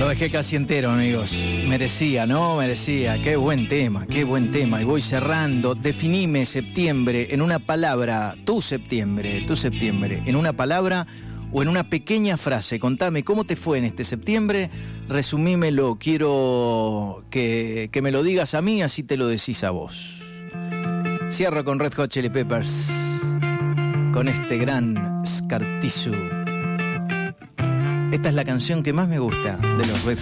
Lo dejé casi entero, amigos. Merecía, ¿no? Merecía. Qué buen tema, qué buen tema. Y voy cerrando. Definime septiembre en una palabra. Tu septiembre. En una palabra o en una pequeña frase. Contame cómo te fue en este septiembre. Resumímelo. Quiero que me lo digas a mí, así te lo decís a vos. Cierro con Red Hot Chili Peppers. Con este gran Scar Tissue. Esta es la canción que más me gusta de los Red